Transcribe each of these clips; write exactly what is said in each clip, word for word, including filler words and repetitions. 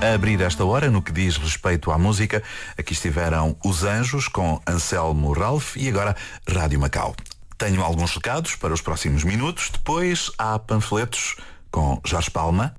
A abrir esta hora, no que diz respeito à música, aqui estiveram Os Anjos com Anselmo Ralph e agora Rádio Macau. Tenho alguns recados para os próximos minutos, depois há panfletos com Jorge Palma.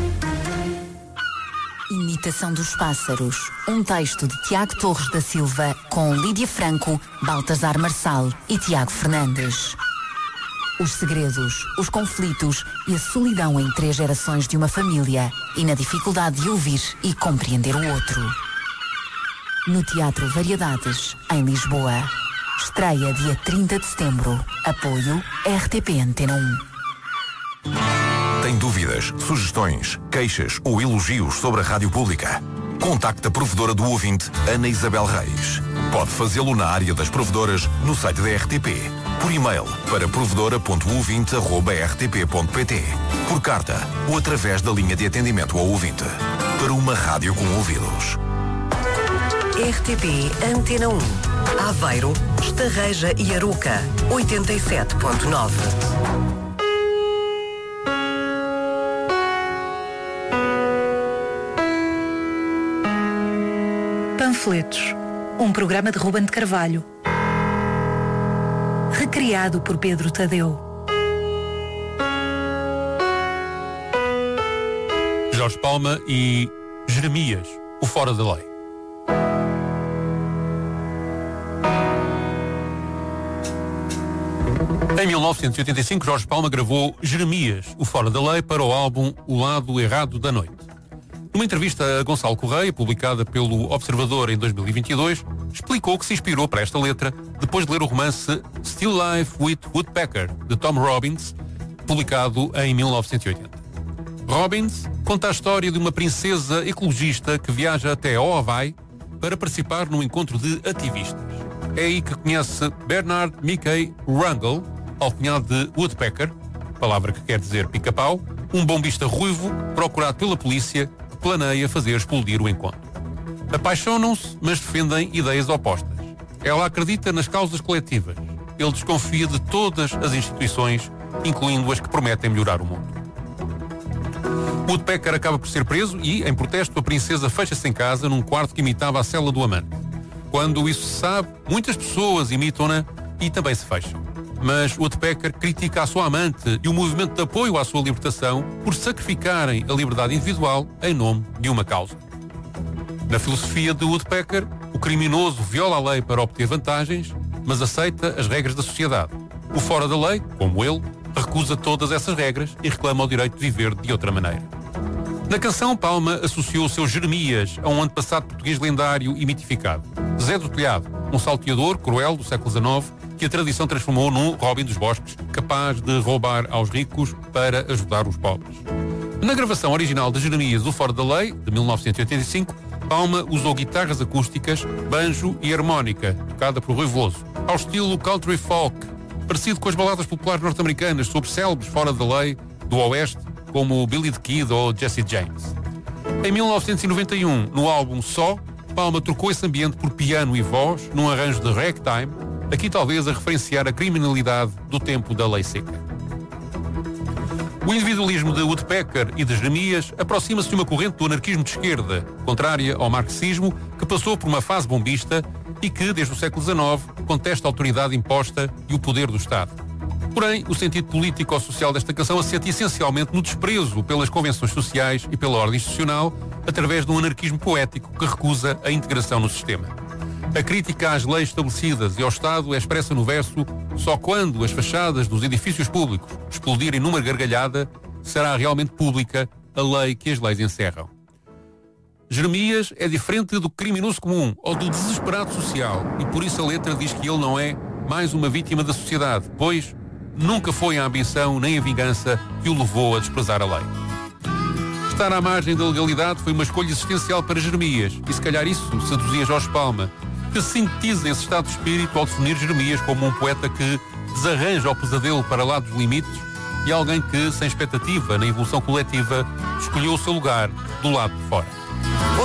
Imitação dos Pássaros, um texto de Tiago Torres da Silva com Lídia Franco, Baltasar Marçal e Tiago Fernandes. Os segredos, os conflitos e a solidão em três gerações de uma família e na dificuldade de ouvir e compreender o outro. No Teatro Variedades, em Lisboa. Estreia dia trinta de setembro. Apoio R T P Antena um. Tem dúvidas, sugestões, queixas ou elogios sobre a rádio pública? Contacte a provedora do ouvinte, Ana Isabel Reis. Pode fazê-lo na área das provedoras no site da R T P, por e-mail para provedora ponto ouvinte arroba r t p ponto p t, por carta ou através da linha de atendimento ao ouvinte. Para uma rádio com ouvidos. R T P Antena um. Aveiro, Estarreja e Aroca, oitenta e sete ponto nove. Panfletos, um programa de Ruben de Carvalho. Recriado por Pedro Tadeu. Jorge Palma e Jeremias, o Fora da Lei. Em mil novecentos e oitenta e cinco, Jorge Palma gravou Jeremias, o Fora da Lei, para o álbum O Lado Errado da Noite. Numa entrevista a Gonçalo Correia, publicada pelo Observador em dois mil e vinte e dois, explicou que se inspirou para esta letra depois de ler o romance Still Life with Woodpecker, de Tom Robbins, publicado em mil novecentos e oitenta. Robbins conta a história de uma princesa ecologista que viaja até ao Havaí para participar num encontro de ativistas. É aí que conhece Bernard Mickey Wrangle, alcunhado de Woodpecker, palavra que quer dizer pica-pau, um bombista ruivo procurado pela polícia que planeia fazer explodir o encontro. Apaixonam-se, mas defendem ideias opostas. Ela acredita nas causas coletivas. Ele desconfia de todas as instituições, incluindo as que prometem melhorar o mundo. Woodpecker acaba por ser preso e, em protesto, a princesa fecha-se em casa num quarto que imitava a cela do amante. Quando isso se sabe, muitas pessoas imitam-na e também se fecham. Mas Woodpecker critica a sua amante e o movimento de apoio à sua libertação por sacrificarem a liberdade individual em nome de uma causa. Na filosofia de Woodpecker, o criminoso viola a lei para obter vantagens, mas aceita as regras da sociedade. O fora da lei, como ele, recusa todas essas regras e reclama o direito de viver de outra maneira. Na canção, Palma associou o seu Jeremias a um antepassado português lendário e mitificado. Zé do Telhado, um salteador cruel do século dezenove, que a tradição transformou num Robin dos Bosques, capaz de roubar aos ricos para ajudar os pobres. Na gravação original de Jeremias, o Fora da Lei, de mil novecentos e oitenta e cinco, Palma usou guitarras acústicas, banjo e harmónica, tocada por Rui Veloso, ao estilo country folk, parecido com as baladas populares norte-americanas sobre célebres fora da lei do Oeste, como Billy the Kid ou Jesse James. Em mil novecentos e noventa e um, no álbum Só, Palma trocou esse ambiente por piano e voz, num arranjo de ragtime, aqui talvez a referenciar a criminalidade do tempo da lei seca. O individualismo de Woodpecker e de Jeremias aproxima-se de uma corrente do anarquismo de esquerda, contrária ao marxismo, que passou por uma fase bombista e que, desde o século dezenove, contesta a autoridade imposta e o poder do Estado. Porém, o sentido político ou social desta canção assenta essencialmente no desprezo pelas convenções sociais e pela ordem institucional, através de um anarquismo poético que recusa a integração no sistema. A crítica às leis estabelecidas e ao Estado é expressa no verso: só quando as fachadas dos edifícios públicos explodirem numa gargalhada será realmente pública a lei que as leis encerram. Jeremias é diferente do criminoso comum ou do desesperado social e por isso a letra diz que ele não é mais uma vítima da sociedade, pois nunca foi a ambição nem a vingança que o levou a desprezar a lei. Estar à margem da legalidade foi uma escolha existencial para Jeremias e se calhar isso seduzia Jorge Palma, que sintetiza esse estado de espírito ao definir Jeremias como um poeta que desarranja o pesadelo para lá dos limites e alguém que, sem expectativa na evolução coletiva, escolheu o seu lugar do lado de fora.